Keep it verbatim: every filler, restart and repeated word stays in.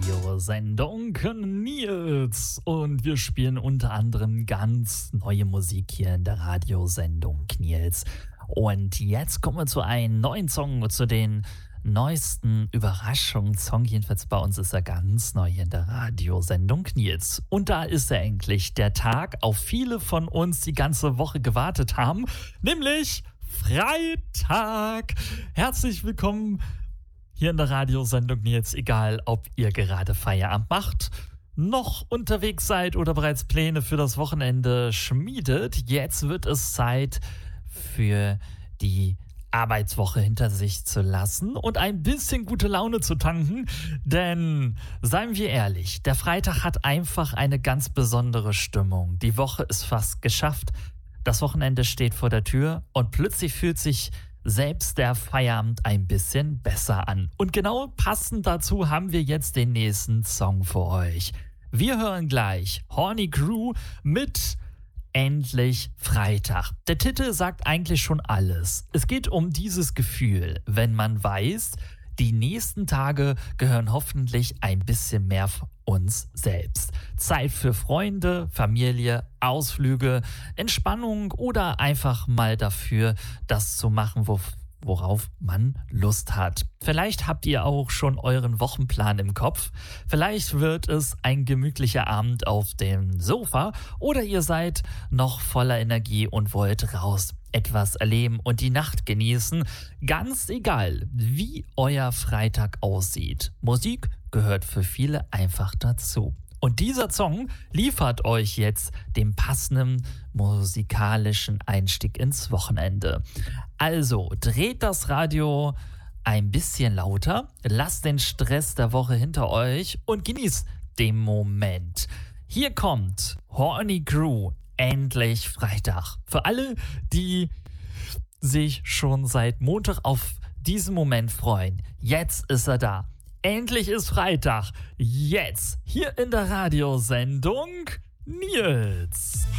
Radiosendung Nils und wir spielen unter anderem ganz neue Musik hier in der Radiosendung Nils. Und jetzt kommen wir zu einem neuen Song, zu den neuesten Überraschungssong. Jedenfalls bei uns ist er ganz neu hier in der Radiosendung Nils. Und da ist er endlich, der Tag, auf viele von uns die ganze Woche gewartet haben, nämlich Freitag. Herzlich willkommen hier in der Radiosendung Nils, egal ob ihr gerade Feierabend macht, noch unterwegs seid oder bereits Pläne für das Wochenende schmiedet. Jetzt wird es Zeit für die Arbeitswoche hinter sich zu lassen und ein bisschen gute Laune zu tanken, denn seien wir ehrlich, der Freitag hat einfach eine ganz besondere Stimmung. Die Woche ist fast geschafft, das Wochenende steht vor der Tür und plötzlich fühlt sich selbst der Feierabend ein bisschen besser an. Und genau passend dazu haben wir jetzt den nächsten Song für euch. Wir hören gleich Horny Crew mit Endlich Freitag. Der Titel sagt eigentlich schon alles. Es geht um dieses Gefühl, wenn man weiß, die nächsten Tage gehören hoffentlich ein bisschen mehr uns selbst. Zeit für Freunde, Familie, Ausflüge, Entspannung oder einfach mal dafür, das zu machen, wo, worauf man Lust hat. Vielleicht habt ihr auch schon euren Wochenplan im Kopf. Vielleicht wird es ein gemütlicher Abend auf dem Sofa oder ihr seid noch voller Energie und wollt raus, etwas erleben und die Nacht genießen. Ganz egal, wie euer Freitag aussieht. Musik gehört für viele einfach dazu. Und dieser Song liefert euch jetzt den passenden musikalischen Einstieg ins Wochenende. Also dreht das Radio ein bisschen lauter, lasst den Stress der Woche hinter euch und genießt den Moment. Hier kommt Horny Crew, Endlich Freitag. Für alle, die sich schon seit Montag auf diesen Moment freuen. Jetzt ist er da. Endlich ist Freitag. Jetzt hier in der Radiosendung Nils.